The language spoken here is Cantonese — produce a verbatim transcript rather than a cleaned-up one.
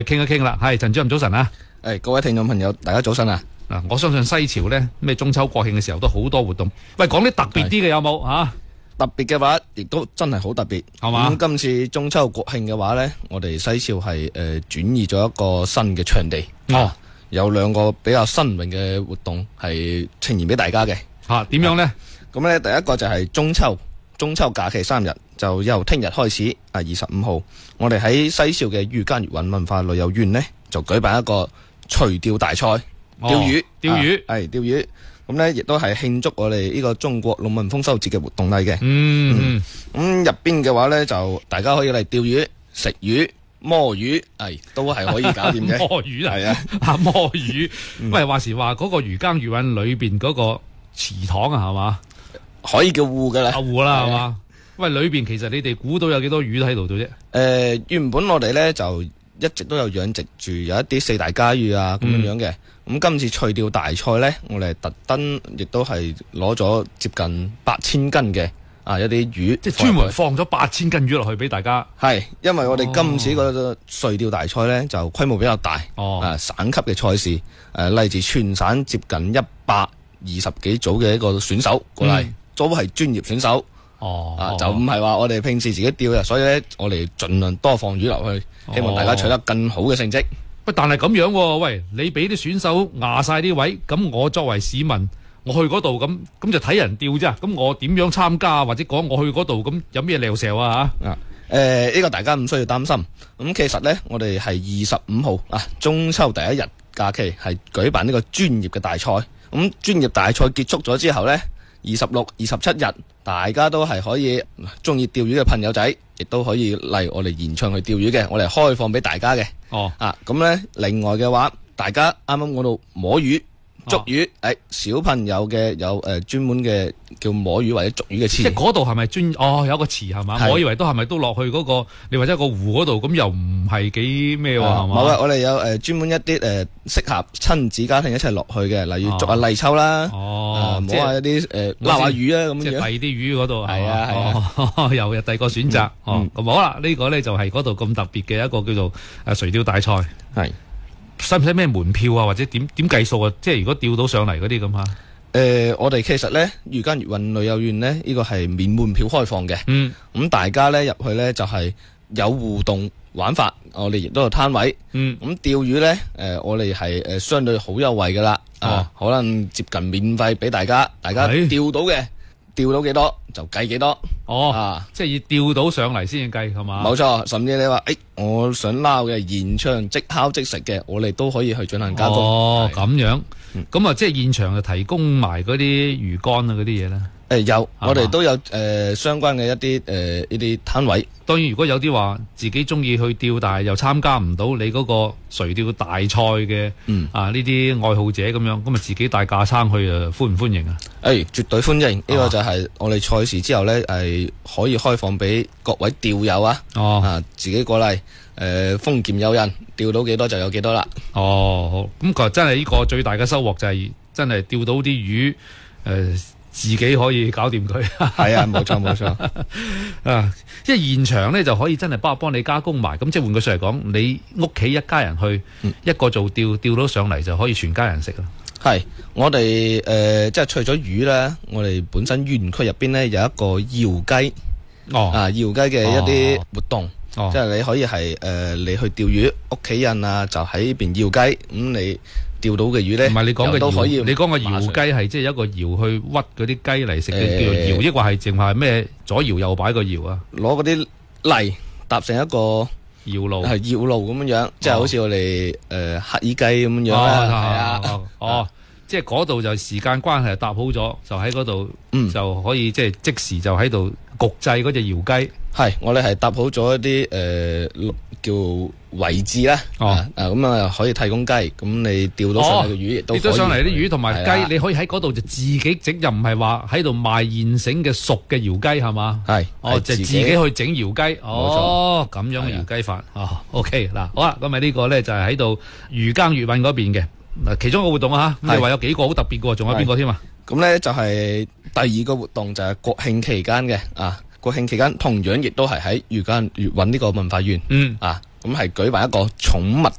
傾一傾啦，係陳主任早晨啊！ 誒，各位聽眾朋友，大家早晨啊！ 嗱，我相信西樵咧，咩中秋國慶嘅時候都好多活動。喂，講啲特別啲嘅有冇吓？ 特別嘅話，亦都真係好特別， 係嘛？ 咁今次中秋國慶嘅話咧，我哋西樵係誒轉移咗一個新嘅場地， 哦， 有兩個比較新穎嘅活動係呈現俾大家嘅。 吓，點樣咧？ 咁咧，第一個就係中秋，中秋假期三日，就由聽日開始啊，二十五號，我哋喺西樵嘅御耕粵韻文化旅遊園呢，就舉辦一個垂釣大賽，釣魚， 釣魚， 係釣魚。咁咧，亦都係慶祝我哋呢個中國農民豐收節嘅活動嚟嘅。 嗯， 咁入邊嘅話咧，就大家可以嚟釣魚、食魚、摸魚，係都係可以搞掂嘅。 摸魚係啊， 啊摸魚。喂，話時話嗰個漁耕漁韻裏邊嗰個祠堂啊，係嘛？ 可以叫湖噶啦， 湖啦，係嘛？喂，裏邊其實你哋估到有幾多魚喺度度啫？ 誒，原本我哋咧就一直都有養殖住有一啲四大家魚啊咁樣樣嘅。咁今次垂釣大賽咧，我哋特登亦都係攞咗接近八千斤嘅啊一啲魚， 即係專門放咗八千斤魚落去俾大家。 係，因為我哋今次個垂釣大賽咧就規模比較大， 哦， 啊省級嘅賽事，誒嚟自全省接近一百二十幾組嘅一個選手過嚟，嗯、都係專業選手。 哦， 啊就唔係話我哋平時自己釣嘅，所以咧我哋盡量多放魚落去，希望大家取得更好嘅成績。 喂，但係咁樣喎，喂，你俾啲選手壓晒啲位，咁我作為市民，我去嗰度咁，咁就睇人釣啫。咁我點樣參加，或者講我去嗰度咁有咩撩蛇啊？吓， 啊，誒，呢個大家唔需要擔心。咁其實咧，我哋係二十五號啊，中秋第一日假期係舉辦呢個專業嘅大賽。咁專業大賽結束咗之後咧，二十六、二十七日，大家都係可以中意釣魚嘅朋友仔，亦都可以嚟我哋現場去釣魚嘅，我哋開放俾大家嘅。哦，啊，咁咧，另外嘅話，大家啱啱嗰度摸魚、捉魚，誒、哦哎，小朋友嘅有誒專、呃、門嘅叫摸魚或者捉魚嘅池。 即係嗰度係咪專？哦，有個池係嘛？我以為都係咪都落去嗰、那個？你或者個湖嗰度，咁又唔係幾咩喎？係嘛？ 冇啊，我哋有誒專門一啲誒適合親子家庭一齊落去嘅，例如捉下泥鰍啦，哦，摸下一啲誒撈下魚啊咁樣。即係第二啲魚嗰度係啊係啊， 又有第二個選擇。哦，咁好啦，呢個咧就係嗰度咁特別嘅一個叫做誒垂釣大賽。係。使唔使咩門票啊？或者點點計數啊？即係如果釣到上嚟嗰啲咁吓？ 誒，我哋其實咧，御耕粵韻旅遊園咧，呢個係免門票開放嘅。嗯，咁大家咧入去咧就係有互動玩法，我哋亦都有攤位。嗯，咁釣魚咧，誒，我哋係誒相對好優惠噶啦。啊，可能接近免費俾大家，大家釣到嘅。釣到幾多就計幾多。 哦，啊，即係要釣到上嚟先至計係嘛？ 冇錯，甚至你話誒、欸，我想撈嘅現場即烤即食嘅，我哋都可以去進行加工。 哦，咁樣，咁啊、嗯，即係現場就提供埋嗰啲魚竿啊嗰啲嘢咧。誒、欸，有，我哋都有誒、呃、相關嘅一啲誒呢啲攤位。當然，如果有啲話自己中意去釣，但係又參加唔到你嗰個垂釣大賽嘅，嗯、啊呢啲愛好者咁樣，咁啊自己帶架撐去啊，歡唔歡迎啊？誒、欸，絕對歡迎！呢、這個就係我哋賽事之後咧，係可以開放俾各位釣友啊，哦、啊自己過嚟，誒、呃、豐儉由人，釣到幾多就有幾多啦。哦，好，咁其實真係呢個最大嘅收穫就係真係釣到啲魚，誒、呃。自己可以搞掂佢，係啊，冇錯冇錯啊！即係現場咧就可以真係幫幫你加工埋，咁即係換句說嚟講，你屋企一家人去，嗯、一個做釣釣到上嚟就可以全家人食啦。係，我哋誒、呃、即係除咗魚咧，我哋本身園區入邊咧有一個搖雞，哦啊搖雞嘅一啲活動，哦、即係你可以係誒、呃、你去釣魚，屋企人啊就喺呢邊搖雞，咁、嗯、你。釣到嘅魚咧，唔係你講嘅都可以。你講嘅搖雞係即係一個搖去屈嗰啲雞嚟食嘅，叫做搖，抑或係淨係咩左搖右擺個搖啊？攞嗰啲泥搭成一個搖路，係搖路咁樣樣，即係好似我哋誒黑衣雞咁樣樣啦。係啊，哦，即係嗰度就時間關係搭好咗，就喺嗰度就可以即係即時就喺度焗製嗰隻搖雞。係，我哋係搭好咗一啲誒叫位置啦，哦，啊咁啊可以提供雞，咁你釣到上嚟嘅魚亦都可以。釣到上嚟啲魚同埋雞，你可以喺嗰度就自己整，又唔係話喺度賣現成嘅熟嘅搖雞係嘛？係，哦就自己去整搖雞，哦咁樣嘅搖雞法，哦 OK 嗱，好啦，咁啊呢個咧就係喺度漁耕粵韻嗰邊嘅嗱，其中一個活動啊吓，你話有幾個好特別嘅，仲有邊個添啊？咁咧就係第二個活動就係國慶期間嘅啊。國慶期間同樣亦都係喺漁耕粵韻呢個文化園，嗯啊， 咁係舉辦一個寵物